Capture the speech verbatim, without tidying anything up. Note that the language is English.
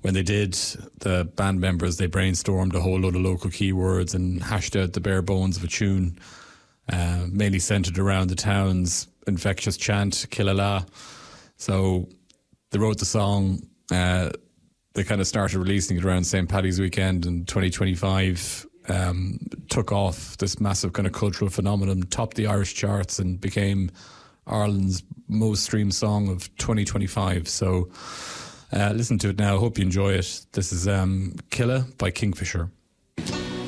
when they did, the band members, they brainstormed a whole load of local keywords and hashed out the bare bones of a tune, uh, mainly centred around the town's infectious chant, Killala. So they wrote the song, uh, they kind of started releasing it around Saint Paddy's weekend in twenty twenty-five, um, took off this massive kind of cultural phenomenon, topped the Irish charts and became Ireland's most streamed song of twenty twenty-five. So uh, listen to it now. Hope you enjoy it. This is um, Killa by Kingfisher.